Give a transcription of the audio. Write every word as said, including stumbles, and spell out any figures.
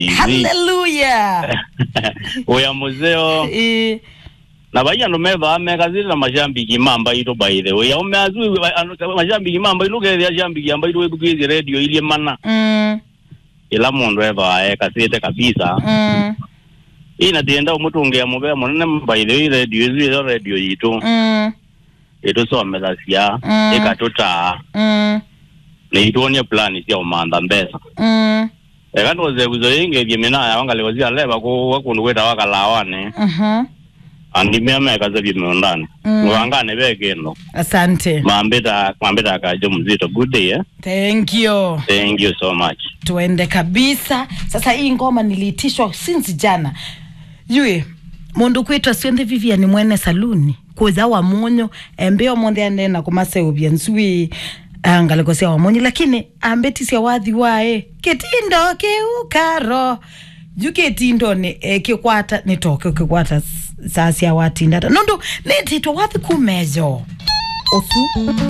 Hallelujah. Oya muzeo. Eh. Na baya no meva amekazira na majambi kimamba ito by the way. Oya azui majambi kimamba iluge ya jambi kimamba ito ebukizi radio ile mana. Mm. Ila mundu eva ekasete kabisa. Mm. Ina tienda umutunge ya mubea munene by the way radio izo radio ito. Mm. Ito so amezasia mm. ekatuta. Mm. Ni itonia plani sia umanda mbesa. Mm. Ekando ze kuzoinge byemina ya wanga lewazia leba ko wakundu kweta wakalawane. Mhm. Andi meme kaza byemondana. Mm. Ngwangane begeno. Asante. Mambeta mambeta kaje mzito. Good day eh? Thank you. Thank you so much. Tuende kabisa. Sasa hii ngoma niliitishwa since jana. Yue mundu kwetwa Siende Vivian mwene saluni kuza wa monyo embeo monde anena kumase ubyanzwi angalikosia wa monyo lakini ambeti sia wadhi wae ketindo keukaro juke tindo ne e, kikwata nitoke kikwata sasa ya watinda nondo netito wadhi kumezo osu